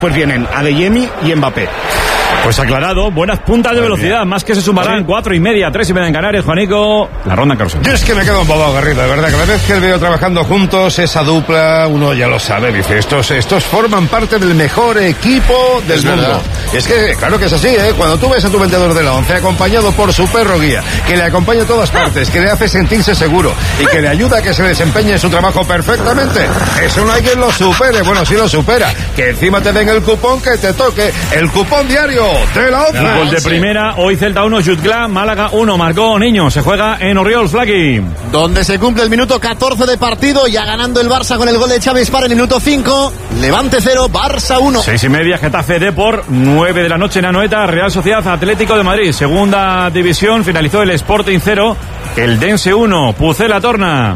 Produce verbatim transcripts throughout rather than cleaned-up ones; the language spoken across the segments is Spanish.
Pues vienen Adeyemi y Mbappé. Pues aclarado, buenas puntas de velocidad, más que se sumarán, cuatro y media, tres y media en Canarias, Juanico, la ronda Carrusel. Yo es que me quedo embobado, Garrido, de verdad, cada vez que veo trabajando juntos, esa dupla, uno ya lo sabe, dice, estos, estos forman parte del mejor equipo del es mundo. Verdad. Es que, claro que es así, ¿eh? Cuando tú ves a tu vendedor de la once acompañado por su perro guía, que le acompaña a todas partes, que le hace sentirse seguro y que le ayuda a que se desempeñe en su trabajo perfectamente, eso no hay quien lo supere, bueno, sí lo supera, que encima te den el cupón que te toque, el cupón diario de la once. Gol de primera, hoy Celta uno, Jutgla, Málaga uno, marcó Niño, se juega en Oriols, Flaky. Donde se cumple el minuto catorce de partido, ya ganando el Barça con el gol de Xavi Espar en el minuto cinco, Levante cero, Barça uno. Seis y media, Getafe Depor, nueve de la noche en Anoeta, Real Sociedad Atlético de Madrid, segunda división, finalizó el Sporting cero, el Dense uno, Pucela Torna.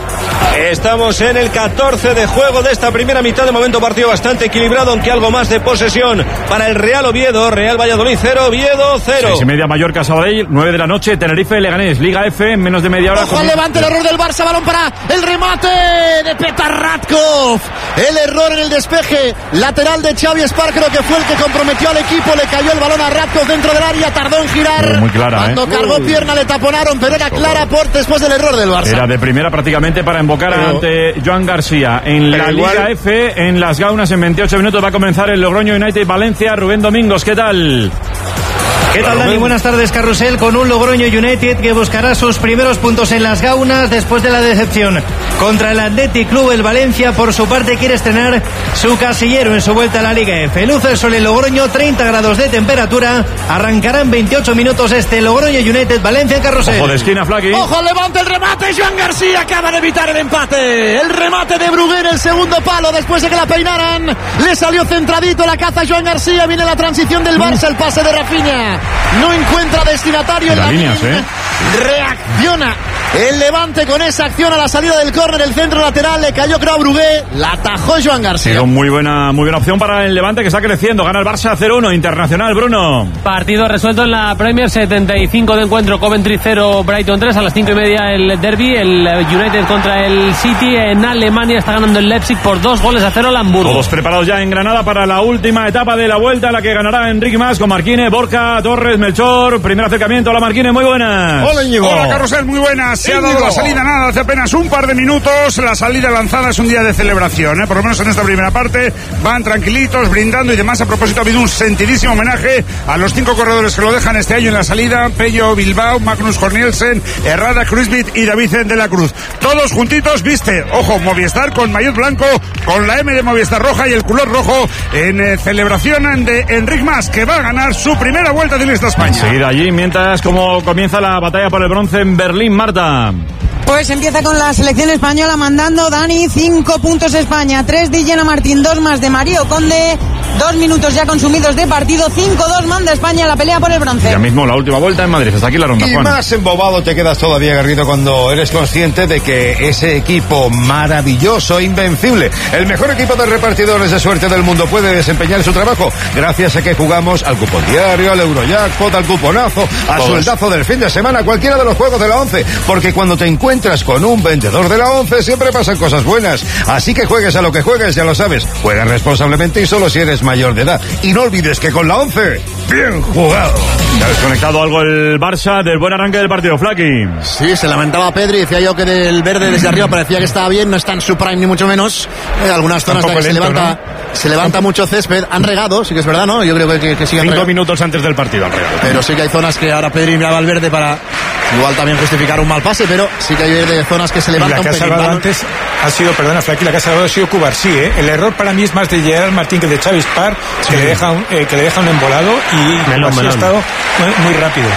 Estamos en el catorce de juego de esta primera mitad, de momento partido bastante equilibrado, aunque algo más de posesión para el Real Oviedo, Real Valladolid cero, Oviedo cero. Seis y media, Mallorca Sabadell, nueve de la noche, Tenerife Leganés, Liga F, en menos de media hora. Ojo al Levante, el error del Barça, balón para el remate de Petar Radkov, el error en el despeje lateral de Xavi Espar, creo que fue el que comprometió al equipo, le cayó el balón a Radkov dentro del área, tardó en girar, muy, muy clara, cuando ¿eh? cargó pierna le taponaron, pero era clara por después del error del Barça. Era de primera prácticamente para invocar pero, ante Joan García. En la igual, Liga F, en Las Gaunas, en veintiocho minutos va a comenzar el Logroño United Valencia. Rubén Domingos, ¿qué tal? ¿Qué tal, Dani? Buenas tardes, Carrusel, con un Logroño United que buscará sus primeros puntos en Las Gaunas después de la decepción contra el Athletic Club. El Valencia, por su parte, quiere estrenar su casillero en su vuelta a la Liga F. Luce el sol en Logroño, treinta grados de temperatura. Arrancará en veintiocho minutos este Logroño United Valencia en Carrusel. Ojo de esquina, Flaky. Ojo, levanta el remate. Joan García acaba de evitar el empate. El remate de Bruguer, el segundo palo, después de que la peinaran. Le salió centradito, la caza Joan García. Viene la transición del Barça, el pase de Rafinha. No encuentra destinatario en la, la líneas, ¿eh? Reacciona el Levante con esa acción a la salida del córner, el centro lateral, le cayó creo a Brugué, la atajó Joan García. Pero muy buena, muy buena opción para el Levante, que está creciendo, gana el Barça cero uno, Internacional, Bruno. Partido resuelto en la Premier, setenta y cinco de encuentro, Coventry cero, Brighton tres, a las cinco y media el derby, el United contra el City. En Alemania está ganando el Leipzig por dos goles a cero el Hamburgo. Todos preparados ya en Granada para la última etapa de la vuelta, la que ganará Enrique Mas con Marquine, Borja, Torres, Melchor. Primer acercamiento, hola Marquine, muy buenas. Hola Íñigo. Hola Carrusel, muy buenas. Se Íñigo. ha dado la salida nada, hace apenas un par de minutos. La salida lanzada es un día de celebración, ¿eh? Por lo menos en esta primera parte. Van tranquilitos, brindando y demás. A propósito, ha habido un sentidísimo homenaje a los cinco corredores que lo dejan este año en la salida: Pello Bilbao, Magnus Cornielsen, Herrada, Kruiswijk y David de la Cruz. Todos juntitos, viste, ojo, Movistar con maillot blanco, con la M de Movistar roja y el culor rojo, en eh, celebración de Enric Mas, que va a ganar su primera vuelta de esta España. Enseguida allí, mientras como comienza la batalla por el bronce en Berlín, Marta. Pues empieza con la selección española mandando Dani, cinco puntos España, tres de Illena Martín, dos más de Mario Conde, dos minutos ya consumidos de partido, cinco dos manda España la pelea por el bronce. Ya mismo la última vuelta en Madrid, hasta aquí la ronda, y Juan. Más embobado te quedas todavía, Garrido, cuando eres consciente de que ese equipo maravilloso, invencible, el mejor equipo de repartidores de suerte del mundo, puede desempeñar su trabajo gracias a que jugamos al cupón diario, al Eurojackpot, al cuponazo, al sueldazo del fin de semana, cualquiera de los juegos de la once, porque cuando te encuentras con un vendedor de la once siempre pasan cosas buenas. Así que juegues a lo que juegues, ya lo sabes, juega responsablemente y solo si eres mayor de edad. Y no olvides que con la once, bien jugado. ¿Te ha desconectado algo el Barça del buen arranque del partido, Flaky? Sí, se lamentaba Pedri, decía yo que del verde desde arriba parecía que estaba bien, no está en su prime ni mucho menos. Eh, algunas zonas de que se levanta, ¿no? se levanta mucho césped, han regado, sí que es verdad, ¿no? Yo creo que, que, que siguen Cinco regando. minutos antes del partido han regado. Pero sí que hay zonas que ahora Pedri miraba al verde para igual también justificar un mal pase, pero sí que hay de zonas que se levantan. Y la que ha salvado antes ha sido, perdona Flaky, la que ha salvado ha sido Cubarsí, ¿eh? El error para mí es más de Gerard Martín que de Xavi Espar, sí. que, le deja un, eh, que le deja un embolado y Cubarsí ha estado muy, muy rápido.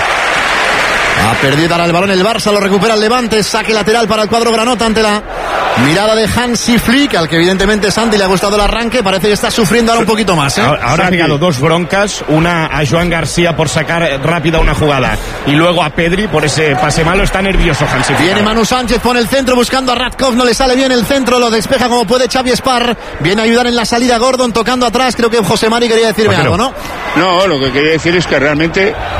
Ha perdido ahora el balón el Barça, lo recupera el Levante, saque lateral para el cuadro granota ante la mirada de Hansi Flick, al que evidentemente Santi le ha gustado el arranque, parece que está sufriendo ahora un poquito más, ¿eh? Ahora, ahora ha pegado dos broncas, una a Joan García por sacar rápida una jugada y luego a Pedri por ese pase malo. Está nervioso Hansi Flick. Viene Manu Sánchez, pone el centro buscando a Radkov, no le sale bien el centro, lo despeja como puede Xavi Espar, viene a ayudar en la salida Gordon tocando atrás, creo que José Mari quería decirme algo, ¿no? No, lo que quería decir es que realmente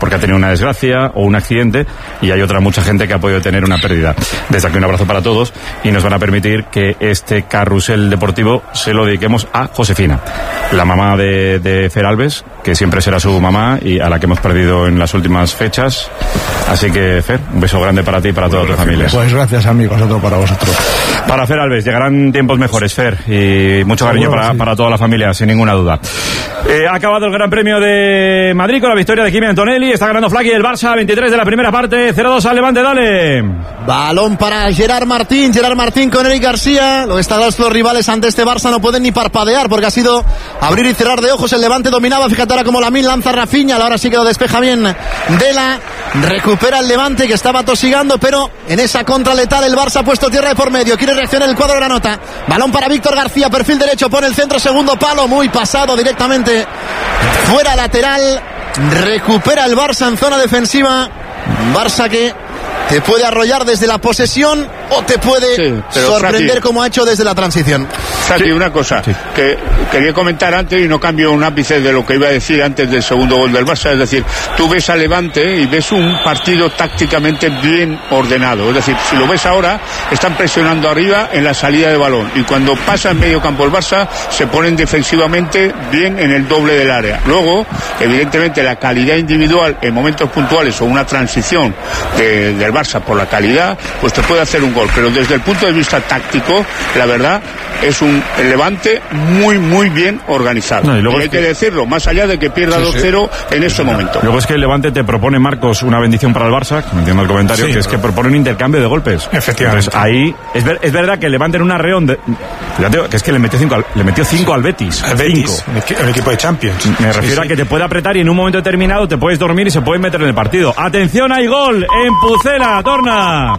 porque ha tenido una desgracia o un accidente, y hay otra mucha gente que ha podido tener una pérdida. Desde aquí un abrazo para todos, y nos van a permitir que este carrusel deportivo se lo dediquemos a Josefina, la mamá de, de Fer Alves, que siempre será su mamá y a la que hemos perdido en las últimas fechas. Así que, Fer, un beso grande para ti y para toda tu familia. Pues gracias, amigos, otro para vosotros. Para Fer Alves, llegarán tiempos mejores, Fer, y mucho cariño Seguro, para, sí. para toda la familia, sin ninguna duda. Eh, ha acabado el Gran Premio de Madrid con la victoria de Kimi Antonelli. Está ganando Flaky el Barça, veintitrés de la primera parte, cero dos al Levante, dale. Balón para Gerard Martín, Gerard Martín con Eric García. Lo que están los rivales ante este Barça no pueden ni parpadear, porque ha sido abrir y cerrar de ojos. El Levante dominaba, fíjate ahora como Lamine lanza Rafinha, ahora sí que lo despeja bien Dela, recupera el Levante que estaba tosigando, pero en esa contra letal el Barça ha puesto tierra de por medio, quiere reaccionar el cuadro granota. Balón para Víctor García, perfil derecho, pone el centro, segundo palo, muy pasado directamente fuera lateral, recupera el Barça en zona defensiva. Barça que te puede arrollar desde la posesión o te puede sí, sorprender Frati, como ha hecho desde la transición. Frati, sí. Una cosa sí. que quería comentar antes y no cambio un ápice de lo que iba a decir antes del segundo gol del Barça. Es decir, tú ves a Levante y ves un partido tácticamente bien ordenado. Es decir, si lo ves ahora, están presionando arriba en la salida de balón, y cuando pasa en medio campo el Barça se ponen defensivamente bien en el doble del área. Luego, evidentemente, la calidad individual en momentos puntuales o una transición de, del Barça por la calidad, pues te puede hacer un gol. Pero desde el punto de vista táctico, la verdad, es un Levante muy, muy bien organizado. No, y luego y hay que, que decirlo, más allá de que pierda sí, dos cero sí. en este momento. Luego es que el Levante te propone, Marcos, una bendición para el Barça, que me entiendo el comentario, sí, que es que propone un intercambio de golpes. Efectivamente. Entonces, ahí, es, ver, es verdad que el Levante en una reón de, fíjate, que es que le metió cinco al, le metió cinco al Betis. Al Betis, el equipo de Champions. Me refiero sí, a que te puede apretar y en un momento determinado te puedes dormir y se pueden meter en el partido. Atención, hay gol en Pucela, Torna.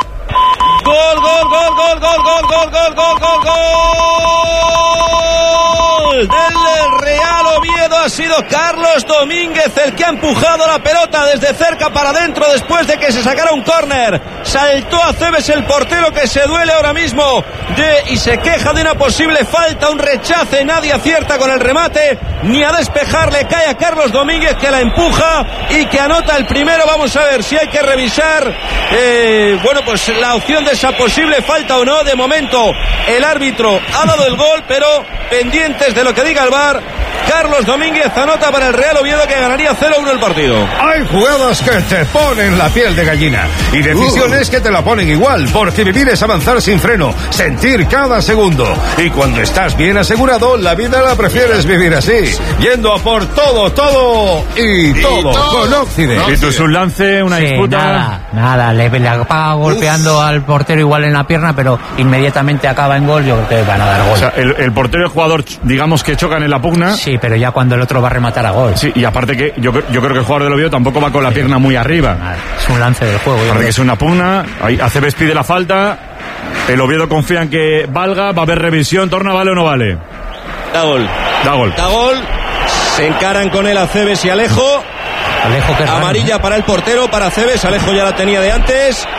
Gol, gol, gol, gol, gol, gol, gol, gol, gol, gol, gol del Real Oviedo. Ha sido Carlos Domínguez el que ha empujado la pelota desde cerca para adentro después de que se sacara un córner. Saltó a Cebes, el portero, que se duele ahora mismo de, y se queja de una posible falta, un rechace. Nadie acierta con el remate ni a despejarle. Cae a Carlos Domínguez, que la empuja y que anota el primero. Vamos a ver si hay que revisar eh, bueno, pues la opción de esa posible falta o no. De momento el árbitro ha dado el gol, pero pendientes de lo que diga el V A R. Carlos Domínguez anota para el Real Oviedo, que ganaría cero uno el partido. Hay jugadas que te ponen la piel de gallina y decisiones uh. que te la ponen igual, porque vivir es avanzar sin freno, sentir cada segundo, y cuando estás bien asegurado, la vida la prefieres vivir así, yendo a por todo, todo y, y todo, todo con Occident. Esto es un lance, una sí, disputa. Nada, nada, le, le acaba golpeando Uf. al portero igual en la pierna, pero inmediatamente acaba en gol. Yo creo que van a dar gol. O sea, el, el portero y el jugador, digamos que chocan en la pugna. Sí, pero ya cuando el otro va a rematar a gol. Sí, y aparte que yo, yo creo que el jugador del Oviedo tampoco va con la sí. pierna muy arriba. Nada, es un lance del juego. Aparte que es una pugna, ahí Aceves pide la falta, el Oviedo confía en que valga, va a haber revisión. Torna, ¿vale o no vale? Da gol. Da gol. Da gol. Se encaran con él Aceves y Alejo. Alejo, que amarilla raro, ¿no? Para el portero, para Aceves. Alejo ya la tenía de antes.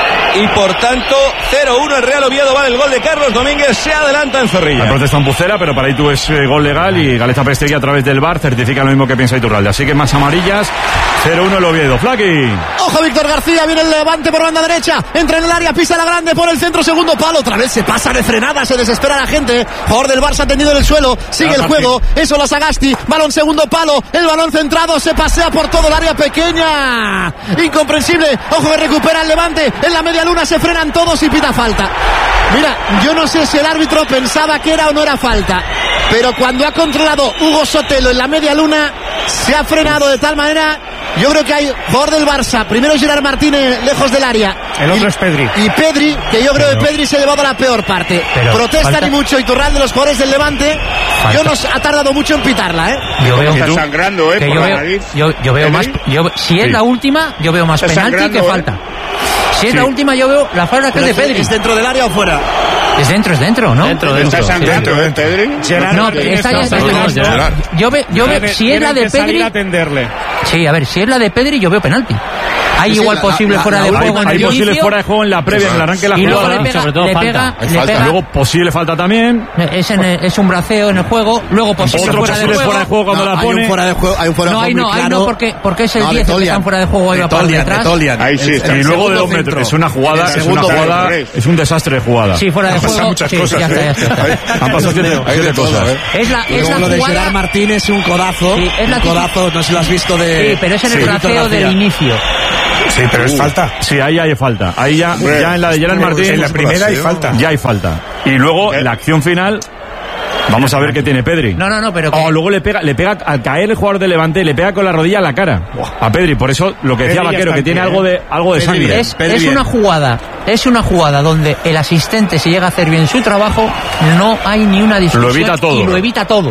Y por tanto, cero uno el Real Oviedo. Vale el gol de Carlos Domínguez. Se adelanta en Zorrilla. La protesta en Pucela, pero para Itu es eh, gol legal. Y Galeza Prestegui, a través del V A R, certifica lo mismo que piensa Iturralde. Así que más amarillas. cero uno el Oviedo. Flaky. Ojo, Víctor García. Viene el Levante por banda derecha. Entra en el área, pisa la grande, por el centro, segundo palo. Otra vez se pasa de frenada. Se desespera la gente. Jugador del Barça tendido en el suelo. Sigue el juego. Eso lo Sagasti. Balón segundo palo. El balón centrado. Se pasea por todo el área pequeña. Incomprensible. Ojo, que recupera el Levante. En la media luna se frenan todos y pita falta. Mira, yo no sé si el árbitro pensaba que era o no era falta, pero cuando ha controlado Hugo Sotelo en la media luna, se ha frenado de tal manera. Yo creo que hay jugador del Barça. Primero Gerard Martínez lejos del área. El otro y, es Pedri. Y Pedri, que yo creo pero, que Pedri se ha llevado la peor parte. Protestan falta... y mucho Iturralde de los jugadores del Levante. Falta. Yo no ha tardado mucho en pitarla, ¿eh? Yo veo que está sangrando, ¿eh? Que por yo, la veo, nariz. yo, yo veo más. Yo, si es sí. la última, yo veo más está penalti que falta. ¿eh? Si es sí. la última, yo veo la falta que es de Pedri. ¿Es dentro del área o fuera? Es dentro, es dentro, ¿no? Dentro, dentro. ¿Está sangrando, eh, Pedri? No, esta ya está sangrando. Yo veo, yo veo, si es la de Pedri... Sí, a ver, si es la de Pedri, yo veo penalti. Hay sí, igual la, posible la, fuera la, de juego hay, en el Hay posible inicio, fuera de juego en la previa, en el arranque de la y jugada. Luego le pega, sobre todo le falta. Pega, Le le pega. Luego posible falta también. Es, en el, es un braceo en el juego. Luego posible Otro fuera, posible de fuera de juego cuando no, la hay pone. Un fuera de juego, hay un fuera no, de juego hay no, muy hay claro. no, porque, porque es el no, diez el que están fuera de juego. Ahí va para detrás. Ahí sí está. Y luego de dos metros. Es una jugada, es una jugada, es un desastre de jugada. Sí, fuera de juego. Han pasado muchas sí, cosas. Ya está, ya está. Han pasado siete cosas. Es la, es la lo de jugada. Gerard Martín es un codazo. Sí, es la un codazo, no sé si lo has visto de. Sí, pero es en el braceo del inicio. Sí, pero es falta. Sí, ahí hay falta. Ahí ya, Bueno, ya en la de Gerard Martín. En la primera hay falta. Ya hay falta. Y luego la acción final. Vamos a ver qué tiene Pedri. No, no, no, pero. Oh, luego le pega, le pega al caer el jugador de Levante, le pega con la rodilla a la cara. A Pedri, por eso lo que decía Pedri Vaquero, que tiene algo de, algo de Pedri sangre. Es, es una jugada, es una jugada donde el asistente, si llega a hacer bien su trabajo, no hay ni una discusión. Lo evita todo. Y lo evita todo.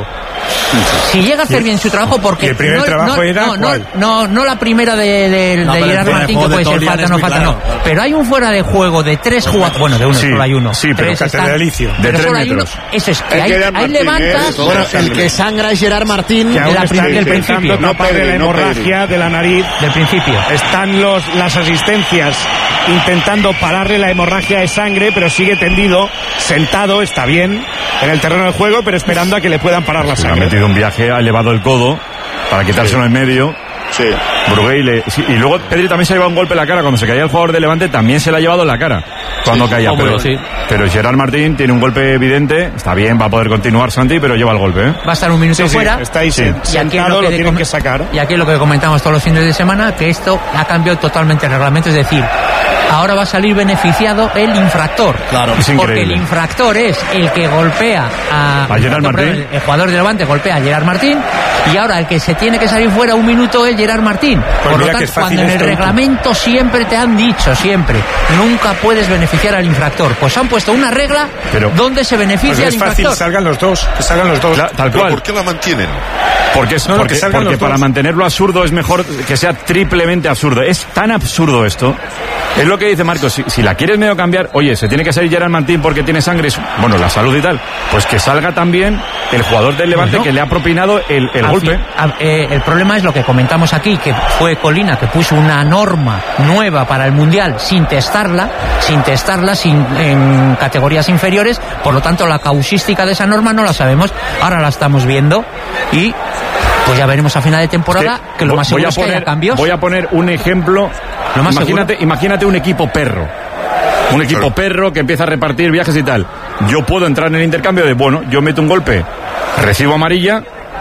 Si llega a hacer bien su trabajo, porque. ¿Y el primer no, trabajo no, era no, cuál? No, no la primera de, de, No, de pero Gerard el Martín, que juego puede de ser Tolian falta, es no muy falta, claro, no. claro. Pero hay un fuera de juego de tres jugadores. Bueno, de uno, Sí, solo hay uno. sí, pero Tres están- catedralicio. De pero tres solo hay uno. metros. Eso es, que Es ahí, Gerard ahí Martín, ¿eh? levantas. Todo Bueno, sangre. el que sangra es Gerard Martín. Que de aún la está prim- del intentando principio. No tapar de la Pedri, no hemorragia de la nariz. Del principio. Están los, las asistencias intentando pararle la hemorragia de sangre, pero sigue tendido, sentado, está bien, en el terreno del juego, pero esperando a que le puedan parar la Se ha sangre. metido un viaje, ha elevado el codo para quitárselo en medio. Sí. Brugué y, le- sí, y luego Pedri también se ha llevado un golpe en la cara. Cuando se caía el jugador de Levante también se le ha llevado en la cara. Cuando Sí, caía. hombre, Pero, sí. pero Gerard Martín tiene un golpe evidente. Está bien, va a poder continuar Santi, pero lleva el golpe. ¿eh? Va a estar un minuto Sí, sí, fuera. está ahí Sí. sen- Y aquí es sentado, lo lo que tienen com- que sacar. Y aquí es lo que comentamos todos los fines de semana, que esto ha cambiado totalmente el reglamento, es decir, ahora va a salir beneficiado el infractor. Claro, es Porque increíble. el infractor es el que golpea a, ¿A Gerard no, perdón, Martín? El, el jugador de Levante golpea a Gerard Martín, y ahora el que se tiene que salir fuera un minuto es Gerard Martín. Pues Por lo mira que tanto, es fácil cuando en el esto, ¿eh? reglamento siempre te han dicho, siempre, nunca puedes beneficiar al infractor. Pues han puesto una regla Pero- donde se beneficia Pues al es fácil, infractor. salgan los dos, que salgan los dos. Cla- tal ¿Pero cual. por qué la mantienen? Porque, es, No, no, porque, que salgan porque los para dos. mantenerlo absurdo es mejor que sea triplemente absurdo. Es tan absurdo esto. Es lo que dice Marcos. Si, si la quieres medio cambiar, oye, se tiene que salir Gerard Martín porque tiene sangre, es- bueno, la salud y tal. Pues que salga también el jugador del Levante Bueno. que le ha propinado el, el Al golpe. fin- a- eh, el problema es lo que comentamos aquí, que fue Colina que puso una norma nueva para el Mundial sin testarla, sin testarla, sin, en categorías inferiores, por lo tanto la causística de esa norma no la sabemos, ahora la estamos viendo y pues ya veremos a final de temporada que, lo más voy seguro a es que poner, haya cambios. Voy a poner un ejemplo. Lo más imagínate, imagínate un equipo perro. Un equipo perro que empieza a repartir viajes y tal. Yo puedo entrar en el intercambio de, bueno, yo meto un golpe, recibo amarilla,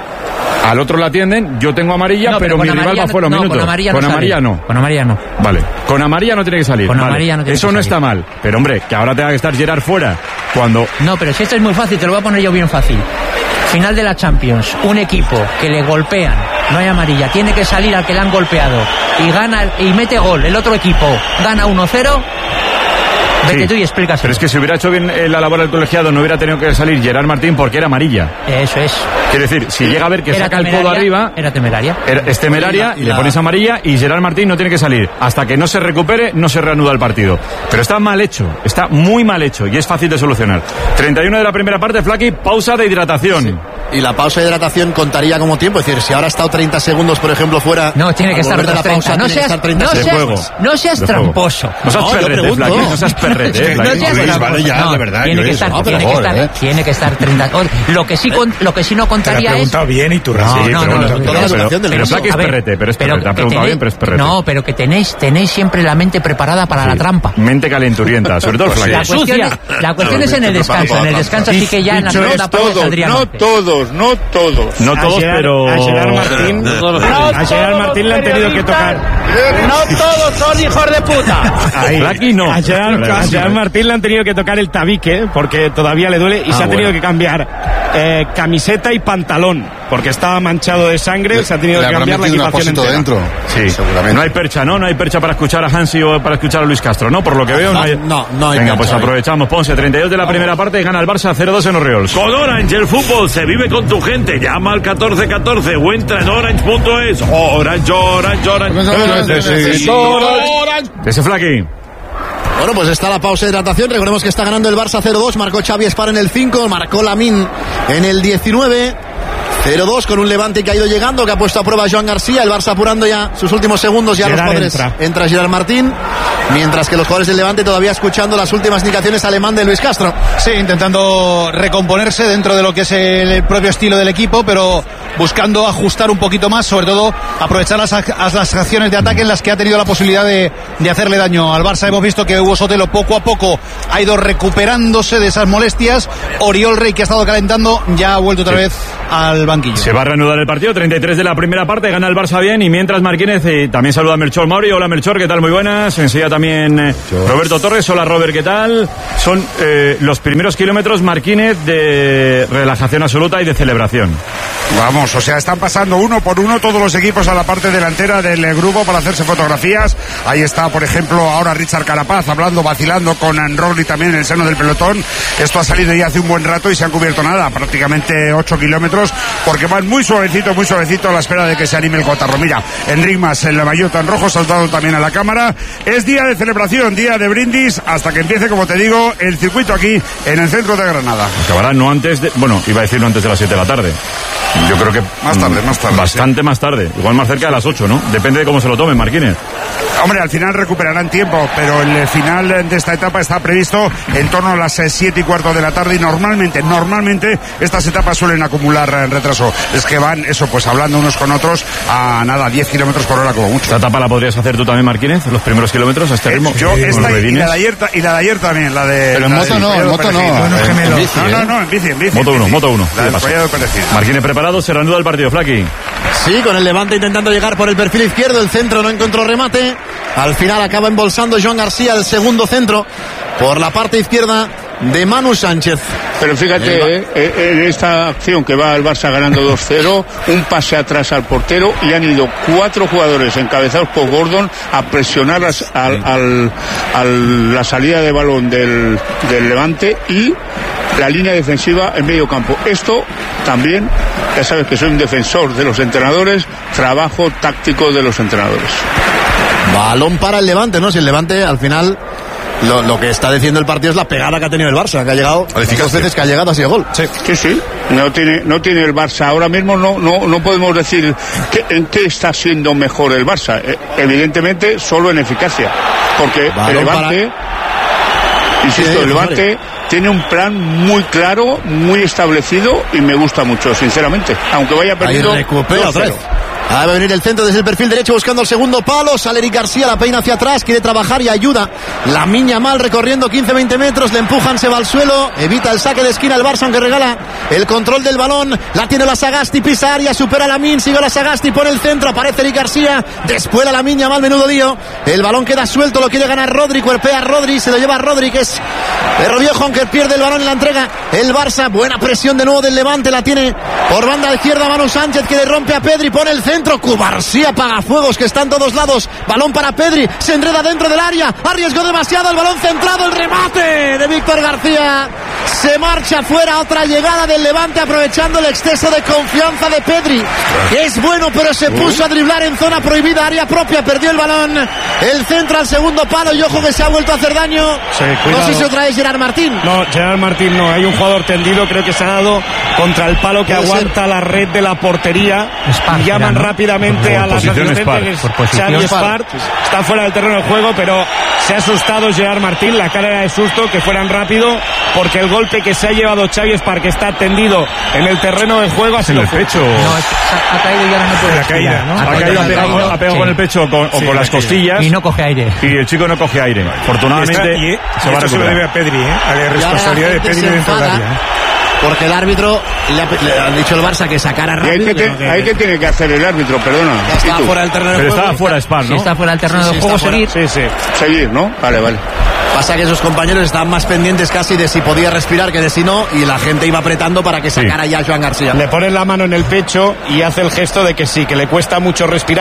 al otro la atienden, yo tengo amarilla, No, pero, con mi rival amarilla va no- fuera un no, minuto. con amarilla no con sale. amarilla no. Con amarilla no. Vale, con amarilla no tiene que salir. Con vale. amarilla no tiene Eso que no salir. está mal, pero hombre, que ahora tenga que estar Gerard fuera cuando... No, pero si esto es muy fácil, te lo voy a poner yo bien fácil. Final de la Champions, un equipo que le golpean, no hay amarilla, tiene que salir al que le han golpeado y gana y mete gol, el otro equipo gana uno cero, vete Sí, tú y explícaselo. Pero es que si hubiera hecho bien eh, la labor del colegiado no hubiera tenido que salir Gerard Martín porque era amarilla. Eso es. Quiere decir, si llega a ver que Era saca el codo temeraria, arriba... Era temeraria. Era- Es temeraria, Y la- y le la- pones amarilla y Gerard Martín no tiene que salir. Hasta que no se recupere, no se reanuda el partido. Pero está mal hecho, está muy mal hecho y es fácil de solucionar. treinta y uno de la primera parte, Flaky, pausa de hidratación. Y la pausa de hidratación contaría como tiempo. Es decir, si ahora ha estado treinta segundos, por ejemplo, fuera. No, tiene que al estar volver de la los treinta. pausa, No tiene que seas, estar treinta no de seas, juego. no seas De juego. tramposo. No seas No, yo perrete, pregunto. Flaky, no seas perrete, eh, No Flaky. seas Luis, tramposo. vale ya, No, de verdad. tiene que Luis. estar, No, pero tiene que joder, estar, eh. tiene que estar treinta. Lo que sí, con- lo que sí no Te la he contaría es. preguntado bien y tú No, razón. Sí, no, pero no, bueno, no, pero- toda la pero- duración del pero uso. Flaky es A ver, perrete, pero es pero perrete. Te ha que preguntado tenéis- bien, pero es perrete. No, pero que tenéis, tenéis siempre la mente preparada para la Sí. trampa. Mente calenturienta, sobre todo el La Flaky. cuestión, es, la cuestión es en el descanso. En el descanso sí que ya en la Dicho segunda es parte todos, saldría no norte. todos, no todos. No A todos, Gerard- pero... A Gerard Martín, a Gerard Martín le han tenido que tocar. No todos son hijos de puta. Ahí. Flaky no. A Gerard, a Gerard Martín le han tenido que tocar el tabique porque todavía le duele y Ah, se ha tenido bueno. que cambiar eh, camiseta y pantalón porque estaba manchado de sangre. Se ha tenido Le que habrán cambiar la metido un equipación apósito entera. dentro. Sí, seguramente. no hay percha, ¿no? No hay percha para escuchar a Hansi o para escuchar a Luis Castro, ¿no? Por lo que veo, no, No, hay... no, no hay Venga, percha pues hoy. aprovechamos. Ponce, treinta y dos de la primera parte y gana el Barça cero dos en Orioles. Con Orange el fútbol se vive con tu gente. Llama al catorce catorce o entra en orange punto es. Orange, Orange, Orange. Ese Flaky. Bueno, pues está la pausa de hidratación. Recordemos que está ganando el Barça cero dos. Marcó Xavi Espar en el cinco. Marcó Lamine en el diecinueve. cero dos con un Levante que ha ido llegando, que ha puesto a prueba a Joan García. El Barça apurando ya sus últimos segundos. Ya Gerard los jugadores. Entra. entra Gerard Martín. Mientras que los jugadores del Levante todavía escuchando las últimas indicaciones alemán de Luis Castro. Sí, intentando recomponerse dentro de lo que es el propio estilo del equipo, pero buscando ajustar un poquito más, sobre todo aprovechar las, las acciones de ataque en las que ha tenido la posibilidad de, de hacerle daño al Barça. Hemos visto que Hugo Sotelo poco a poco ha ido recuperándose de esas molestias. Oriol Rey, que ha estado calentando, ya ha vuelto otra sí. vez al banquillo. Se va a reanudar el partido, treinta y tres de la primera parte, gana el Barça bien, y mientras Marquínez, y también saluda a Melchor Mauri. Hola Melchor, ¿qué tal? Muy buenas. Enseguida también eh, Roberto Torres. Hola Robert, ¿qué tal? Son eh, los primeros kilómetros, Marquínez, de relajación absoluta y de celebración. Vamos, o sea, están pasando uno por uno todos los equipos a la parte delantera del grupo para hacerse fotografías. Ahí está, por ejemplo, ahora Richard Carapaz hablando, vacilando con Roglic también en el seno del pelotón. Esto ha salido ya hace un buen rato y se han cubierto nada, prácticamente ocho kilómetros, porque van muy suavecito, muy suavecito a la espera de que se anime el cotarro. Mira, Enric Mas en la maillota en rojo, saltado también a la cámara. Es día de celebración, día de brindis, hasta que empiece, como te digo, el circuito aquí en el centro de Granada. Acabará no antes de, bueno, iba a decir no antes de las siete de la tarde. Yo creo que más tarde, más tarde. Bastante sí. más tarde. Igual más cerca de las ocho, ¿no? Depende de cómo se lo tomen, Marquínez. Hombre, al final recuperarán tiempo, pero el final de esta etapa está previsto en torno a las siete y cuarto de la tarde y normalmente, normalmente estas etapas suelen acumular retraso. Es que van, eso, pues hablando unos con otros a nada, diez kilómetros por hora como mucho. ¿Esta etapa la podrías hacer tú también, Marquínez? ¿Los primeros kilómetros a este ritmo? Eh, yo, sí, esta y, y la de ayer, y la de ayer también, la de... Pero en la moto de, no, en moto no. En bici, no, no, no, en bici, en bici. Moto uno, moto uno. Marquínez preparado, se reanuda el partido, Flaqui. Sí, con el Levante intentando llegar por el perfil izquierdo, el centro no encontró remate. Al final acaba embolsando Joan García el segundo centro por la parte izquierda de Manu Sánchez. Pero fíjate, eh, en esta acción que va el Barça ganando dos cero, un pase atrás al portero y han ido cuatro jugadores encabezados por Gordon a presionar las, al, al, al, la salida de balón del, del Levante y la línea defensiva en medio campo. Esto también, ya sabes que soy un defensor de los entrenadores, trabajo táctico de los entrenadores. Balón para el Levante, ¿no? Si el Levante al final lo, lo que está diciendo el partido es la pegada que ha tenido el Barça, que ha llegado dos veces que ha llegado así el gol. Sí, sí, sí. No tiene, no tiene el Barça. Ahora mismo no, no, no podemos decir que, en qué está siendo mejor el Barça. Eh, evidentemente solo en eficacia. Porque Balón el Levante, para... insisto, sí, el Levante tiene un plan muy claro, muy establecido y me gusta mucho, sinceramente. Aunque vaya perdiendo. Ahí recupera otra vez. Ah, va a venir el centro desde el perfil derecho buscando el segundo palo. Sale Eric García, la peina hacia atrás, quiere trabajar y ayuda. La miña mal recorriendo quince veinte metros, le empujan, se va al suelo. Evita el saque de esquina el Barça, aunque regala el control del balón. La tiene la Sagasti, pisa área, supera la Min, sigue la Sagasti, pone el centro, aparece Eric García. Después la miña mal, menudo lío. El balón queda suelto, lo quiere ganar Rodri, cuerpea Rodri, se lo lleva Rodri, que es Perro Viejo, aunque pierde el balón en la entrega. El Barça, buena presión de nuevo del Levante, la tiene por banda izquierda Manu Sánchez, que le rompe a Pedri, pone el centro. Cubarsí apaga fuegos que está en todos lados. Balón para Pedri, se enreda dentro del área, arriesgó demasiado, el balón centrado, el remate de Víctor García. Se marcha fuera, otra llegada del Levante aprovechando el exceso de confianza de Pedri. Es bueno, pero se puso a driblar en zona prohibida, área propia, perdió el balón. El centro al segundo palo y ojo que se ha vuelto a hacer daño. Sí, no sé si otra vez Gerard Martín. No, Gerard Martín no, hay un jugador tendido, creo que se ha dado contra el palo que aguanta ser la red de la portería. Spar, y llaman ¿no? rápidamente a la asistente, Xavi Espart, está fuera del terreno de juego, pero se ha asustado Gerard Martín, la cara era de susto, que fueran rápido, porque el golpe que se ha llevado Xavi Espart, que está tendido en el terreno de juego, ha sido el pecho. No, ha caído y ahora no puede respirar, ¿no? Ha caído, ha pegado, ha pegado sí. con el pecho con, o sí, con las costillas. Y no coge aire. Y el chico no coge aire. Afortunadamente y está, y, se va a recuperar. Se lo debe a Pedri, ¿eh? A la responsabilidad de Pedri dentro del área. Porque el árbitro le ha, le ha dicho el Barça que sacara rápido. ¿Y hay que, te, hay que tiene que hacer el árbitro? Perdona. Ya estaba fuera del terreno de Pero juego. estaba fuera Spar, ¿no? Sí, está fuera del terreno sí, de sí, juego, seguir. Sí, sí. Seguir, ¿no? Vale, vale. Pasa que sus compañeros estaban más pendientes casi de si podía respirar que de si no, y la gente iba apretando para que sacara sí. ya a Joan García. Le ponen la mano en el pecho y hace el gesto de que sí, que le cuesta mucho respirar,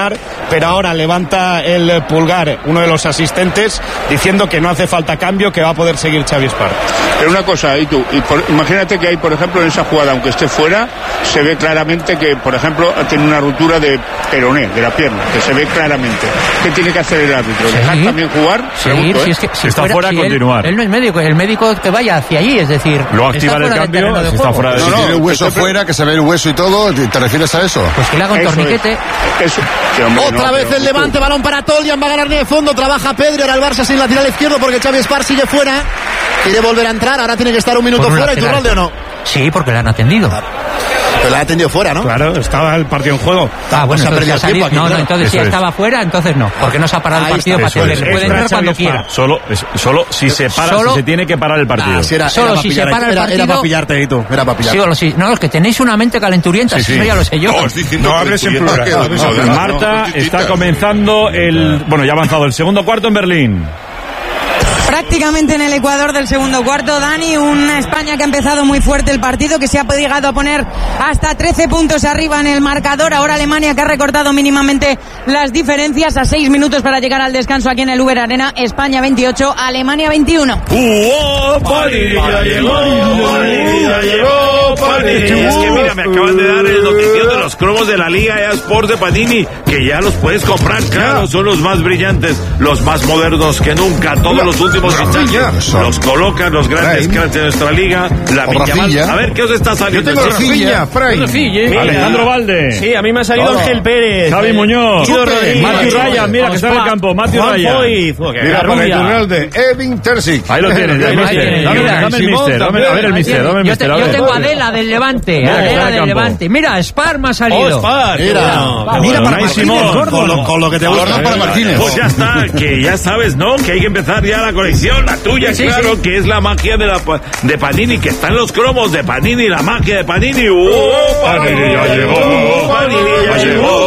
pero ahora levanta el pulgar uno de los asistentes diciendo que no hace falta cambio, que va a poder seguir Xavi Espart. Pero una cosa, y tú, y por, imagínate que hay, por ejemplo, en esa jugada, aunque esté fuera, se ve claramente que, por ejemplo, tiene una ruptura de peroné, de la pierna, que se ve claramente. ¿Ququé tiene que hacer el árbitro? Sí. ¿Dejar también jugar? Sí, Pregunto, si ¿eh? es que, si está fuera, fuera si continuar. Él, él no es médico, el médico que vaya hacia allí, es decir, lo activar el cambio, si está fuera de no, no, si tiene el hueso fuera, que se ve el hueso y todo, ¿te refieres a eso? Pues que le haga un Eso torniquete. Es. Eso. Sí, hombre, Otra no, vez pero, el Levante, balón para Tolian, va a ganar de fondo, trabaja Pedri, ahora el Barça sin lateral izquierdo porque Xavi Espart sigue fuera, quiere volver a entrar, ahora tiene que estar un minuto un fuera. ¿Y Iturralde o no? Sí, porque le han atendido. Pero le han atendido fuera, ¿no? Claro, estaba el partido en juego. Ah, bueno, se ha entonces perdido ha salido, aquí, no, claro. no, entonces si Eso estaba fuera, entonces no, porque no se ha parado Ahí el partido está, para atenderle. Puede entrar cuando quiera. Solo, es, solo si se para, Solo- si se tiene que parar el partido. Ah, si era, Solo era si para se pillar, para el era, partido- Era para pillarte ahí tú, era para pillarte. Sí, o lo- sí. No, los que tenéis una mente calenturienta, Sí, sí. eso ya lo sé yo. No, es diciendo No hables en plural. que- hables en no, plural. no, Marta, no, está comenzando el... Bueno, ya ha avanzado el segundo cuarto en Berlín. Prácticamente en el Ecuador del segundo cuarto, Dani, una España que ha empezado muy fuerte el partido, que se ha llegado a poner hasta trece puntos arriba en el marcador. Ahora Alemania, que ha recortado mínimamente las diferencias a seis minutos para llegar al descanso aquí en el Uber Arena. España veintiocho, Alemania veintiuno. ¡Jugó Panini! ¡Ya llegó! ¡Panini! ¡Ya llegó! ¡Panini! Es que mira, me acaban de dar el notición de los cromos de la Liga E A Sports de Panini, que ya los puedes comprar, claro, son los más brillantes, los más modernos que nunca, todos los últimos fichajes los colocan los grandes cracks de nuestra liga. La Villamal. A ver, ¿qué os está saliendo? Yo tengo Rafinha, Fray. Mira. Alejandro Valde. Sí, a mí me ha salido Hola. Ángel Pérez. Javi eh, Muñoz. Guido Rodríguez. Matthew Ryan, mira que está en el campo. Matthew Juan Ryan. Foyt. Oh, qué Mira, para rubia. Iturralde, Evin Terzic. Ahí lo tienes, ya, Ahí mister. tienes. Dame, Mira, dame el Simón mister, dame, a ver el mister, dame el Yo, te- mister. a yo ver. tengo a Adela del Levante. Mira, que está en Adela el del campo. Levante. Mira, Spar me ha salido. Oh, Spar. Mira, Bueno, mira para Unai Martínez, Simón. con lo, con lo que te gusta. Ahora para Martínez. Pues ya está, que ya sabes, ¿no? Que hay que empezar ya la colección, la tuya, Sí, claro, sí. que es la magia de la pa- de Panini, que están los cromos de Panini, la magia de Panini. ¡Oh, Panini ya llegó. Panini ya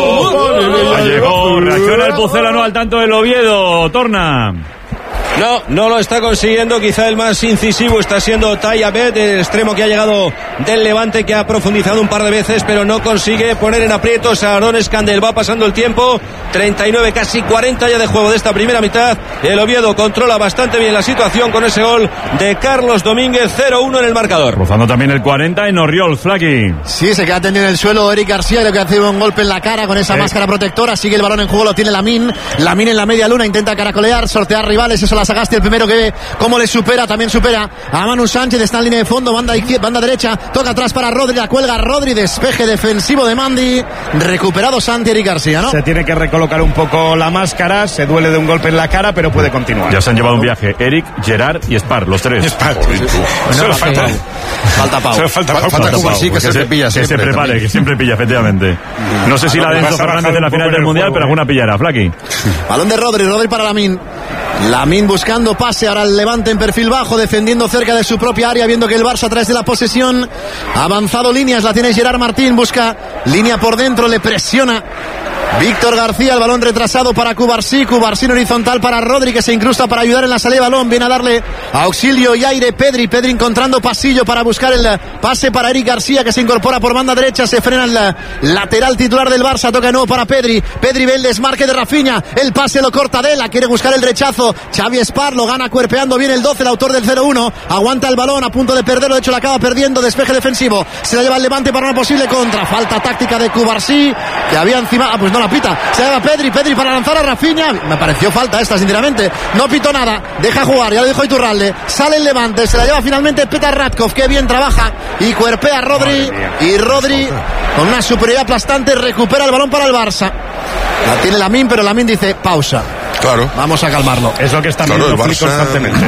llegó. Ya llegó. Reacciona el Pucelano al tanto del Oviedo. Torna. No, no lo está consiguiendo. Quizá el más incisivo está siendo Tayabet, el extremo que ha llegado del Levante, que ha profundizado un par de veces, pero no consigue poner en aprietos a Aaron Scandel. Va pasando el tiempo, treinta y nueve, casi cuarenta ya de juego de esta primera mitad. El Oviedo controla bastante bien la situación con ese gol de Carlos Domínguez, cero uno en el marcador. Rozando también el cuarenta en Oriol, Flaky. Sí, se queda tendido en el suelo Eric García, creo que hace un golpe en la cara con esa máscara protectora. Sigue el balón en juego, lo tiene Lamine. Lamine en la media luna, intenta caracolear, sortear rivales. Eso la sacaste el primero que ve cómo le supera. También supera a Manu Sánchez, está en línea de fondo, banda, izquier- banda derecha, toca atrás para Rodri, la cuelga Rodri, despeje defensivo de Mandi. Recuperado Santi, Eric García, ¿no? Se tiene que recolocar un poco la máscara, se duele de un golpe en la cara, pero puede continuar. Ya se han llevado un viaje. Eric, Gerard y Spar, los tres. Solo falta Pau. Falta Pau. Solo falta Pau. Falta Cuba, sí, que se pilla Que se siempre prepare, también. que siempre pilla, efectivamente. No sé si la de Enzo Vas a bajar Fernández en la un final poco del en el Mundial, juego, pero eh. alguna pillará, Flaky. Balón de Rodri, Rodri para Lamine. Lamine buscando pase, ahora el Levante en perfil bajo, defendiendo cerca de su propia área, viendo que el Barça a través de la posesión ha avanzado líneas, la tiene Gerard Martín, busca línea por dentro, le presiona Víctor García, el balón retrasado para Cubarsí, Cubarsí en horizontal para Rodri, que se incrusta para ayudar en la salida de balón, viene a darle auxilio y aire Pedri, Pedri encontrando pasillo para buscar el pase para Eric García, que se incorpora por banda derecha, se frena el lateral titular del Barça, toca de nuevo para Pedri, Pedri ve el desmarque de Rafinha, el pase lo corta Dela, quiere buscar el rechazo, Xavi Espart lo gana cuerpeando bien el doce, el autor del cero uno, aguanta el balón a punto de perderlo, de hecho lo acaba perdiendo, despeje defensivo, se la lleva el Levante para una posible contra, falta táctica de Cubarsí, que había encima, ah pues no la pita, se la lleva Pedri, Pedri para lanzar a Rafinha, me pareció falta esta sinceramente, no pito nada, deja jugar, ya lo dijo Iturralde, sale el Levante, se la lleva finalmente Petar Radkov, que bien trabaja y cuerpea a Rodri, y Rodri con una superioridad aplastante recupera el balón para el Barça, la tiene Lamine, pero Lamine dice pausa. Claro. Vamos a calmarlo. Es lo que está Claro, viendo el Flick Barça- constantemente.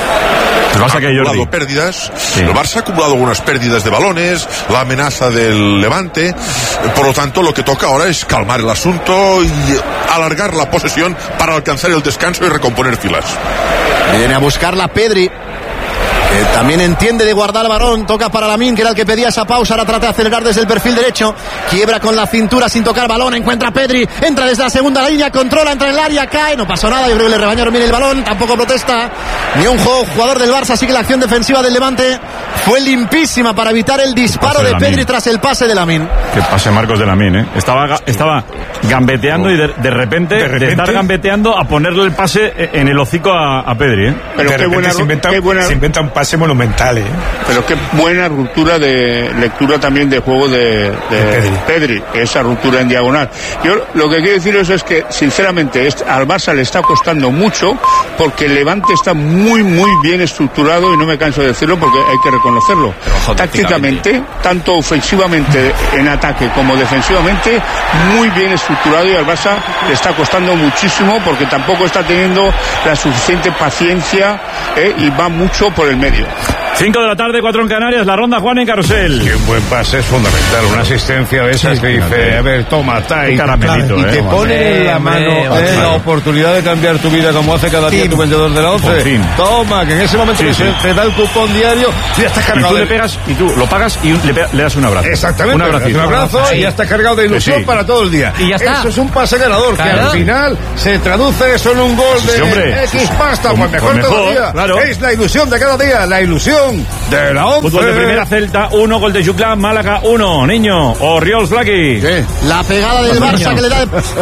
El Barça ha que Jordi. acumulado pérdidas, el Barça ha acumulado algunas pérdidas de balones, la amenaza del Levante, por lo tanto lo que toca ahora es calmar el asunto y alargar la posesión para alcanzar el descanso y recomponer filas. Viene a buscarla Pedri, que también entiende de guardar el balón, toca para Lamine, que era el que pedía esa pausa, ahora trata de acelerar desde el perfil derecho, quiebra con la cintura sin tocar balón, encuentra a Pedri, entra desde la segunda línea, controla, entra en el área, cae, no pasó nada, yo creo que le rebañaron bien el balón, tampoco protesta ni un juego, jugador del Barça, sigue la acción defensiva del Levante, fue limpísima para evitar el disparo de, de Pedri tras el pase de Lamine. Que pase Marcos de Lamine, ¿eh? Estaba, estaba gambeteando y de, de, repente, de repente, de estar gambeteando a ponerle el pase en el hocico a, a Pedri, ¿eh? Pero de qué buena, se, inventa, qué buena, se inventa un pase monumental, ¿eh? Pero qué buena ruptura de lectura también de juego de, de, de Pedri. Pedri, esa ruptura en diagonal. Yo lo que quiero decir es que, sinceramente, al Barça le está costando mucho porque el Levante está muy, muy bien estructurado y no me canso de decirlo porque hay que reconocerlo. Tácticamente, tanto ofensivamente en ataque como defensivamente, muy bien estructurado y al Barça le está costando muchísimo porque tampoco está teniendo la suficiente paciencia eh, y va mucho por el medio. cinco de la tarde, cuatro en Canarias, la ronda Juan en Carrusel. Qué buen pase es fundamental, una asistencia de esas sí, que dice, a ver, toma, ta, y, caramelito, y eh, te pone en la mano eh, la oportunidad de cambiar tu vida como hace cada día tu vendedor de la once. Toma, que en ese momento sí, que sí. Se, te da el cupón diario y ya estás cargado. Y tú le pegas, y tú lo pagas y le, pega, le das un abrazo. Exactamente, un, un abrazo sí. Y ya está cargado de ilusión sí. Para todo el día. Y ya está. Eso es un pase ganador, claro. Que al final se traduce eso en un gol de sí, X pasta, pues, pues mejor, mejor todavía. Claro. Es la ilusión de cada día, la ilusión de la once. Fútbol de primera, Celta uno, gol de Juclán, Málaga uno, niño, o Riols Flaky. ¿Qué? La pegada del Barça que le da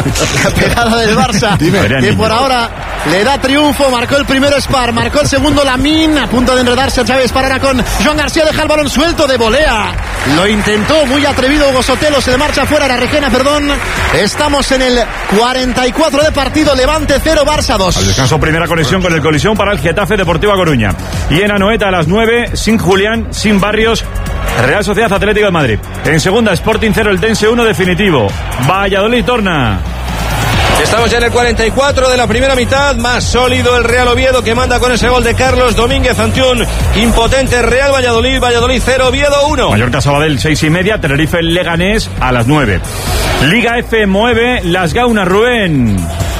la pegada del Barça Dime. Que por ahora le da triunfo, marcó el primero Spar, marcó el segundo Lamine, a punto de enredarse Xavi Spar ahora con Joan García, deja el balón suelto de volea, lo intentó, muy atrevido Hugo Sotelo, se le marcha fuera, la Regena, perdón. Estamos en el cuarenta y cuatro de partido, Levante cero, Barça dos. Al descanso, primera conexión con el colisión para el Getafe Deportiva Coruña. Y en Anoeta a las nueve, sin Julián, sin Barrios, Real Sociedad Atlético de Madrid. En segunda, Sporting cero, el Tense uno definitivo. Valladolid torna. Estamos ya en el cuarenta y cuatro de la primera mitad, más sólido el Real Oviedo que manda con ese gol de Carlos Domínguez ante un impotente Real Valladolid, Valladolid cero, Oviedo uno. Mallorca Sabadell seis y media, Tenerife Leganés a las nueve. Liga F mueve Las Gaunas, Rubén.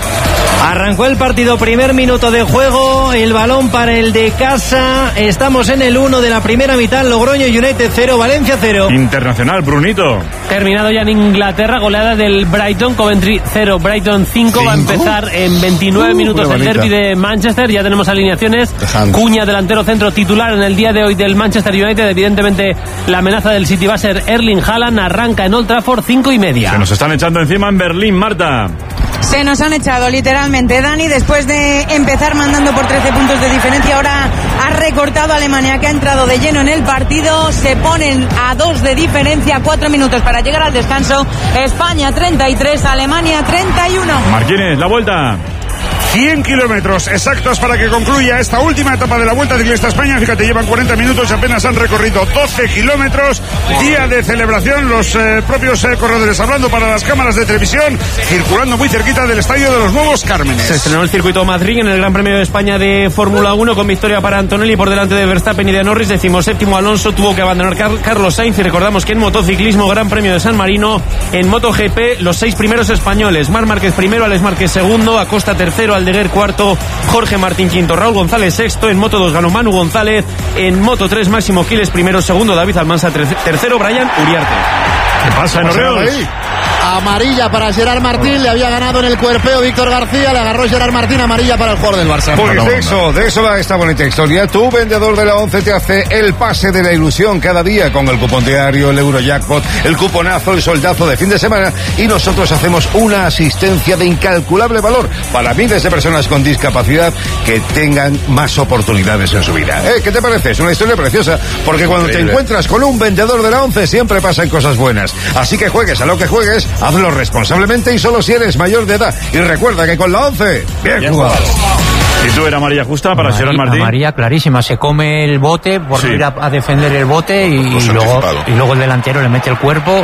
Arrancó el partido, primer minuto de juego, el balón para el de casa, estamos en el uno de la primera mitad, Logroño United cero, Valencia cero. Internacional, Brunito. Terminado ya en Inglaterra, goleada del Brighton, Coventry cero, Brighton cinco, va a empezar en veintinueve uh, minutos el derbi de Manchester, ya tenemos alineaciones, Dejando. Cuña, delantero centro titular en el día de hoy del Manchester United, evidentemente la amenaza del City va a ser Erling Haaland, arranca en Old Trafford cinco y media. Se nos están echando encima en Berlín, Marta. Se nos han echado literalmente, Dani, después de empezar mandando por trece puntos de diferencia, ahora ha recortado a Alemania, que ha entrado de lleno en el partido, se ponen a dos de diferencia, cuatro minutos para llegar al descanso, España treinta y tres, Alemania treinta y uno. Martínez, la vuelta. cien kilómetros exactos para que concluya esta última etapa de la Vuelta Ciclista España. Fíjate, llevan cuarenta minutos y apenas han recorrido doce kilómetros. Día de celebración, los eh, propios eh, corredores hablando para las cámaras de televisión, circulando muy cerquita del estadio de los Nuevos Cármenes. Se estrenó el circuito Madrid en el Gran Premio de España de Fórmula uno con victoria para Antonelli por delante de Verstappen y de Norris. Decimoséptimo Alonso, tuvo que abandonar Car- Carlos Sainz, y recordamos que en motociclismo, Gran Premio de San Marino, en MotoGP, los seis primeros españoles: Marc Márquez primero, Alex Márquez segundo, Acosta tercero, Aldeguer cuarto, Jorge Martín quinto, Raúl González sexto, en Moto dos ganó Manu González, en Moto tres Máximo Quiles primero, segundo David Almansa, tercero Brian Uriarte. ¿Qué pasa en Orreos? Amarilla para Gerard Martín, le había ganado en el cuerpeo Víctor García, le agarró Gerard Martín, amarilla para el jugador del Barça. Pues de eso, de eso va esta bonita historia. Tu vendedor de la once te hace el pase de la ilusión cada día con el cupón diario, el Eurojackpot, el cuponazo, el soldazo de fin de semana, y nosotros hacemos una asistencia de incalculable valor para miles de personas con discapacidad que tengan más oportunidades en su vida. ¿Eh? ¿Qué te parece? Es una historia preciosa, porque cuando Increíble. Te encuentras con un vendedor de la once siempre pasan cosas buenas. Así que juegues a lo que juegues, hazlo responsablemente y solo si eres mayor de edad. Y recuerda que con la once, bien, bien jugado. ¿Y tú era amarilla justa para Gerard Martín? Amarilla clarísima, se come el bote por sí. ir a, a defender el bote y, y luego y luego el delantero le mete el cuerpo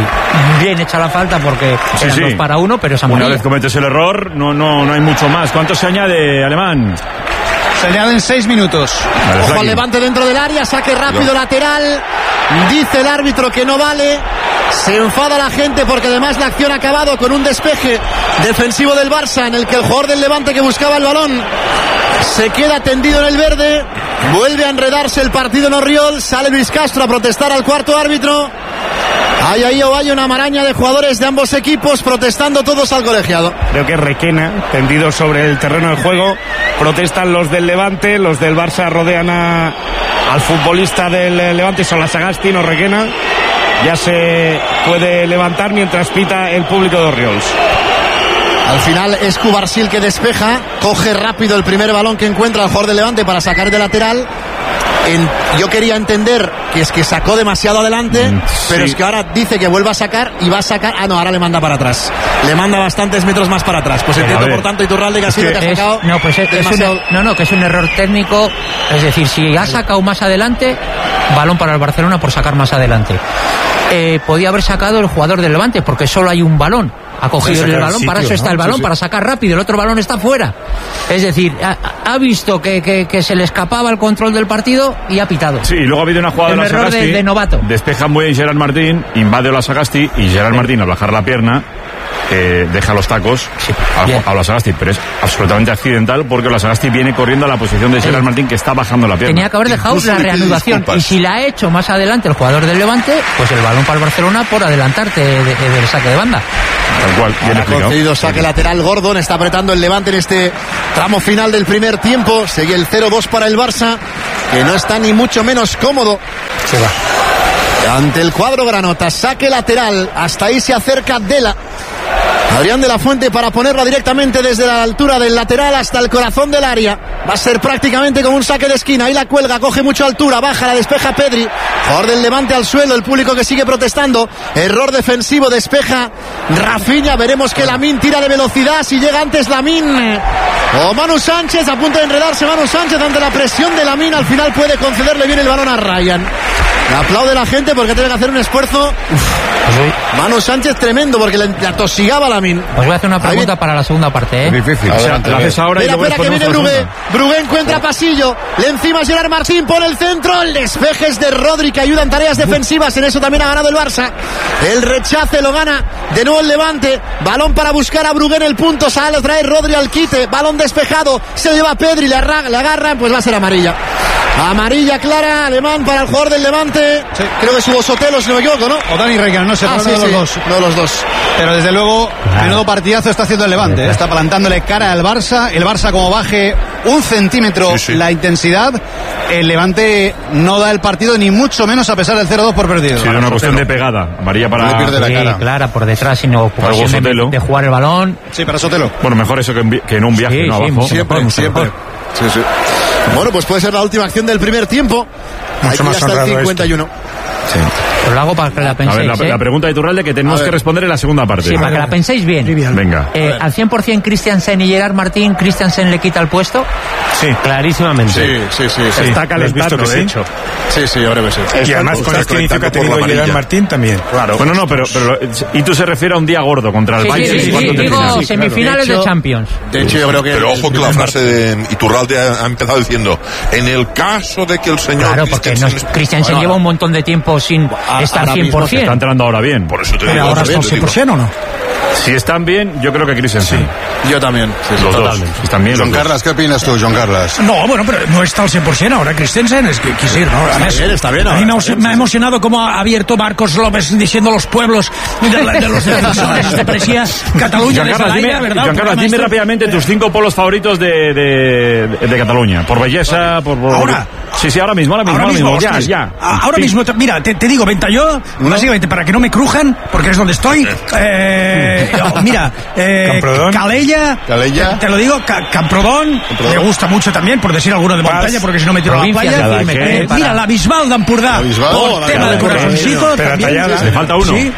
y bien hecha la falta porque sí, eran sí. dos para uno, pero es amarilla. Una vez cometes el error, no, no, no hay mucho más. ¿Cuánto se añade, Alemán? Se añaden seis minutos. Vale, ojo al Levante dentro del área, saque rápido no. lateral. Dice el árbitro que no vale. Se enfada la gente porque además la acción ha acabado con un despeje defensivo del Barça en el que el jugador del Levante que buscaba el balón Se queda tendido en el verde. Vuelve a enredarse el partido en Orriols. Sale Luis Castro a protestar al cuarto árbitro. Hay ahí o hay una maraña de jugadores de ambos equipos protestando todos al colegiado. Creo que Requena, tendido sobre el terreno de juego. Protestan los del Levante. Los del Barça rodean a, al futbolista del Levante. Son la Sagasti, no Requena. Ya se puede levantar mientras pita el público de Orriols. Al final es Cubarsil que despeja, coge rápido el primer balón que encuentra el jugador del Levante para sacar de lateral. En, yo quería entender que es que sacó demasiado adelante, mm, pero sí. Es que ahora dice que vuelva a sacar y va a sacar. Ah, no, ahora le manda para atrás. Le manda bastantes metros más para atrás. Pues entiendo, por tanto, Iturralde que ha sido que ha sacado. Es, no, pues es, demasiado... es un, no, no, que es un error técnico. Es decir, si ha sacado más adelante, balón para el Barcelona por sacar más adelante. Eh, podía haber sacado el jugador del Levante porque solo hay un balón. Ha cogido el balón, sitio, para eso está ¿no? el balón, sí, sí. para sacar rápido, el otro balón está fuera. Es decir, ha, ha visto que, que, que se le escapaba el control del partido y ha pitado. Sí, y luego ha habido una jugada el de la error Sagasti, de, de novato. Despeja muy bien Gerard Martín, invade la Sagasti y Gerard sí. Martín al bajar la pierna eh, deja los tacos sí. a, a la Sagasti, pero es absolutamente accidental porque la Sagasti viene corriendo a la posición de Gerard sí. Martín que está bajando la pierna. Tenía que haber dejado Incluso la reanudación y si la ha hecho más adelante el jugador del Levante, pues el balón para el Barcelona por adelantarte de, de, del saque de banda. Tal cual, bien explicado. Concedido saque lateral. Gordon está apretando el Levante en este tramo final del primer tiempo. Sigue el cero dos para el Barça, que no está ni mucho menos cómodo. Se va. Ante el cuadro granota, saque lateral. Hasta ahí se acerca Dela. Adrián de la Fuente para ponerla directamente desde la altura del lateral hasta el corazón del área. Va a ser prácticamente como un saque de esquina. Ahí la cuelga, coge mucha altura, baja, la despeja Pedri. Jugador del Levante al suelo, el público que sigue protestando. Error defensivo, despeja Rafinha. Veremos que Lamine tira de velocidad. Si llega antes Lamine o Manu Sánchez, a punto de enredarse Manu Sánchez ante la presión de Lamine. Al final puede concederle bien el balón a Ryan. Le aplaude la gente porque tiene que hacer un esfuerzo. Uf. Manu Sánchez tremendo porque le, le atosigaba a Lamine. Os voy a hacer una pregunta para la segunda parte, ¿eh? Es difícil. O sea, la haces ahora espera, y luego espera que viene Brugué. Brugué encuentra pasillo. Le encima Gerard Martín por el centro. El despeje es de Rodri que ayuda en tareas defensivas. En eso también ha ganado el Barça. El rechace lo gana de nuevo el Levante. Balón para buscar a Brugué en el punto. Sale, trae Rodri al quite. Balón despejado. Se lo lleva Pedri. Le, arra, le agarra. Pues va a ser amarilla. Amarilla clara, alemán para el jugador del Levante. Sí. Creo que es Hugo Sotelo, si no me equivoco, ¿no? O Dani Regan, no sé, ah, uno sí, de los sí. dos. Uno de los dos. Pero desde luego, claro. menudo partidazo está haciendo el Levante. ¿eh? Está plantándole cara al Barça. El Barça, como baje un centímetro sí, sí. la intensidad, el Levante no da el partido, ni mucho menos a pesar del cero dos por perdido. Sí, era una cuestión de pegada. Amarilla para... No pierde la sí, cara. Clara, por detrás, sino por de, de jugar el balón. Sí, para Sotelo. Bueno, mejor eso que, que en un viaje, sí, no sí, abajo. Siempre, mejor, siempre. Mejor. Sí, sí. Bueno, pues puede ser la última acción del primer tiempo. Mucho más hasta el cincuenta y uno. Sí. Pero lo hago para que la penséis. A ver, la, ¿eh? la pregunta de Iturralde que tenemos que responder en la segunda parte. Sí, para que la penséis bien. bien. Venga. Eh, al cien por ciento Christiansen y Gerard Martín, ¿Christiansen le quita el puesto? Sí, clarísimamente. Sí, sí, sí. sí. Está calentando, que de sí? hecho. Sí, sí, ahora ves. Y además con este inicio que ha tenido Gerard Martín también. Claro. Bueno, no, pero, pero y tú se refiere a un día gordo contra el sí, Bayern. Sí, sí, sí, digo sí, semifinales de, hecho, de Champions. De hecho, yo creo que... Pero ojo que la frase de Iturralde ha, ha empezado diciendo, en el caso de que el señor... Claro, porque Christiansen lleva un montón de tiempo sin a, estar cien por ciento. Está entrando ahora bien. Por eso te pero digo. Ahora está cien por ciento o no. Si están bien, yo creo que Christensen. Sí. Yo también. Sí, sí, los totalmente. dos. Están bien. John Carlos, ¿qué opinas tú, John Carlos? No, bueno, pero no está al cien por ciento ahora Christensen, es que quisiera, ¿no? Está bien, está bien. A mí me, me ha emocionado cómo ha abierto Marcos López diciendo los pueblos de, de los defensores. Te parecía Cataluña desde la ira, ¿verdad? John Carlos, dime rápidamente tus cinco polos favoritos de, de, de, de Cataluña. Por belleza, por... por... Ahora. Sí, sí, ahora mismo, ahora mismo. Ahora mismo, ya, hostias, ya. Ahora sí. mismo, mira, te, te digo, Ventalló, ¿no? Básicamente para que no me crujan, porque es donde estoy. Eh, mira, eh, Calella, Calella. Te, te lo digo, Ca, Camprodón, me gusta mucho también, por decir alguno de montaña, porque si no me tiro a la playa. Eh, mira, la Bisbal d'Empordà, por tema de corazoncito, también. Le falta uno. Sí.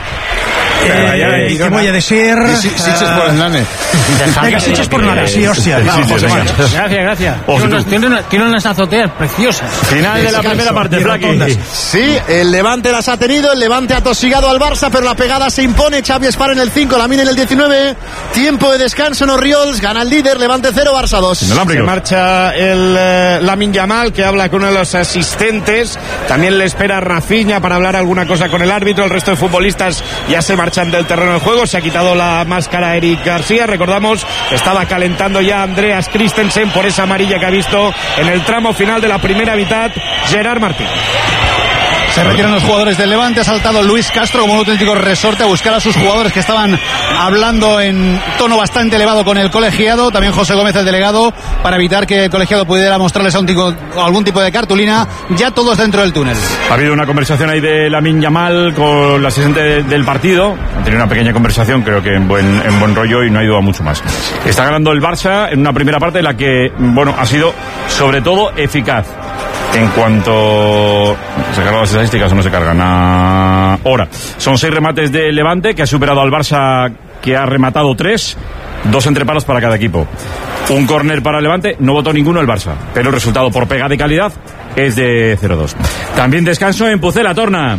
Eh, ¿Y qué voy a decir? Siches por el nane. Venga, Siches por nane, sí, hostia. Gracias, gracias. Tiene unas azoteas preciosas. Final de la primera parte, Flaqui. Sí, el Levante las ha tenido, el Levante ha tosigado al Barça, pero la pegada se impone. Xavi Espar en el cinco, Lamine en el diecinueve. Tiempo de descanso en Orriols, gana el líder, Levante cero, Barça dos. Se marcha el eh, Lamine Yamal, que habla con uno de los asistentes. También le espera Rafinha para hablar alguna cosa con el árbitro. El resto de futbolistas ya se marchan del terreno de juego. Se ha quitado la máscara Eric García. Recordamos que estaba calentando ya Andreas Christensen por esa amarilla que ha visto en el tramo final de la primera mitad Gerard Martín. Se retiran los jugadores del Levante. Ha saltado Luis Castro como un auténtico resorte a buscar a sus jugadores que estaban hablando en tono bastante elevado con el colegiado. También José Gómez, el delegado, para evitar que el colegiado pudiera mostrarles a un tipo, algún tipo de cartulina. Ya todos dentro del túnel. Ha habido una conversación ahí de Lamine Yamal con la asistente de, del partido. Han tenido una pequeña conversación, creo que en buen, en buen rollo, y no ha ido a mucho más. Está ganando el Barça en una primera parte en la que, bueno, ha sido sobre todo eficaz. En cuanto... ¿Se cargan las estadísticas o no se cargan? Ahora, son seis remates de Levante, que ha superado al Barça, que ha rematado tres, dos entre palos para cada equipo. Un córner para Levante, no votó ninguno el Barça, pero el resultado por pegada y calidad es de cero dos. También descanso en Pucela, Torna.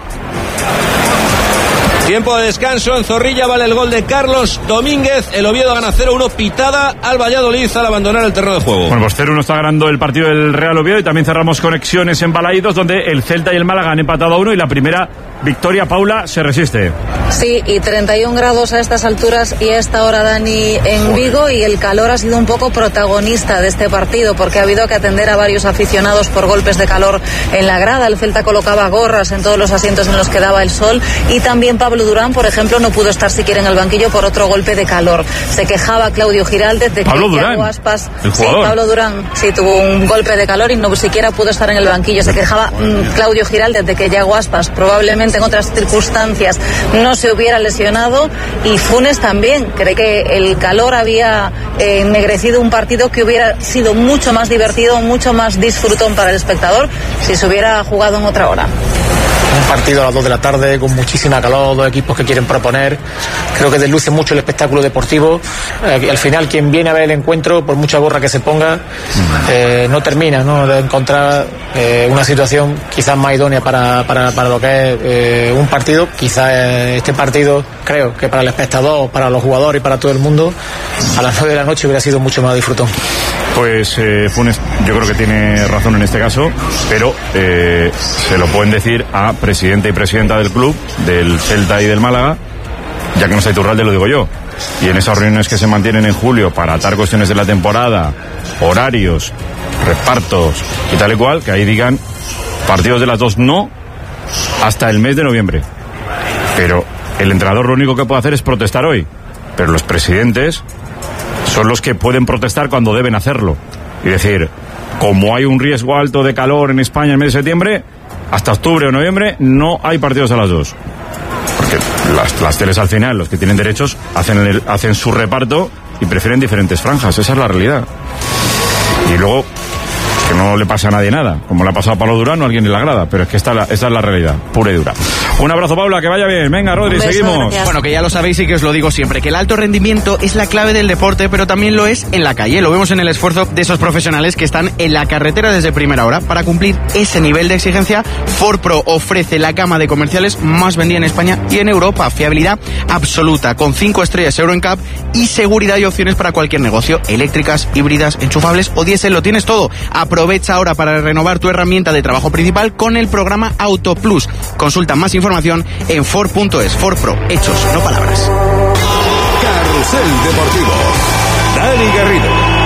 Tiempo de descanso en Zorrilla, vale el gol de Carlos Domínguez. El Oviedo gana cero uno, pitada al Valladolid al abandonar el terreno de juego. Bueno, pues cero uno está ganando el partido del Real Oviedo, y también cerramos conexiones en Balaídos, donde el Celta y el Málaga han empatado a uno, y la primera victoria, Paula, se resiste. Sí, y treinta y un grados a estas alturas y a esta hora, Dani, en Vigo, y el calor ha sido un poco protagonista de este partido, porque ha habido que atender a varios aficionados por golpes de calor en la grada. El Celta colocaba gorras en todos los asientos en los que daba el sol, y también Pablo Durán, por ejemplo, no pudo estar siquiera en el banquillo por otro golpe de calor. Se quejaba Claudio Giraldez de que Pablo Durán, Aspas, el sí, jugador. Pablo Durán, sí, tuvo un golpe de calor y no siquiera pudo estar en el banquillo. Se quejaba mmm, Claudio Giraldez de que Yago Aspas probablemente en otras circunstancias no se hubiera lesionado, y Funes también cree que el calor había eh, ennegrecido un partido que hubiera sido mucho más divertido, mucho más disfrutón para el espectador si se hubiera jugado en otra hora. Un partido a las dos de la tarde con muchísima calor, dos equipos que quieren proponer. Creo que desluce mucho el espectáculo deportivo. Eh, al final, quien viene a ver el encuentro, por mucha gorra que se ponga, eh, no termina, ¿no?, de encontrar eh, una situación quizás más idónea para, para, para lo que es eh, un partido. Quizás eh, este partido, creo que para el espectador, para los jugadores y para todo el mundo, a las nueve de la noche hubiera sido mucho más disfrutón. Pues eh, Funes, yo creo que tiene razón en este caso, pero eh, se lo pueden decir a presidente y presidenta del club, del Celta y del Málaga, ya que no está Iturralde, lo digo yo. Y en esas reuniones que se mantienen en julio para atar cuestiones de la temporada, horarios, repartos y tal y cual, que ahí digan partidos de las dos no hasta el mes de noviembre. Pero el entrenador lo único que puede hacer es protestar hoy, pero los presidentes son los que pueden protestar cuando deben hacerlo y decir, como hay un riesgo alto de calor en España en el mes de septiembre, hasta octubre o noviembre no hay partidos a las dos, porque las, las teles al final, los que tienen derechos, hacen, el, hacen su reparto y prefieren diferentes franjas. Esa es la realidad. Y luego que no le pasa a nadie nada, como le ha pasado a Pablo Durán o a alguien en la grada, pero es que esta, esta es la realidad, pura y dura. Un abrazo, Paula, que vaya bien. Venga, Rodri, seguimos. Gracias. Bueno, que ya lo sabéis y que os lo digo siempre, que el alto rendimiento es la clave del deporte, pero también lo es en la calle. Lo vemos en el esfuerzo de esos profesionales que están en la carretera desde primera hora. Para cumplir ese nivel de exigencia, Ford Pro ofrece la gama de comerciales más vendida en España y en Europa. Fiabilidad absoluta, con cinco estrellas Euro N C A P y seguridad y opciones para cualquier negocio. Eléctricas, híbridas, enchufables o diésel, lo tienes todo. Aprovecha ahora para renovar tu herramienta de trabajo principal con el programa Auto Plus. Consulta más información en Ford punto es. Ford Pro, hechos, no palabras. Carrusel Deportivo. Dani Garrido.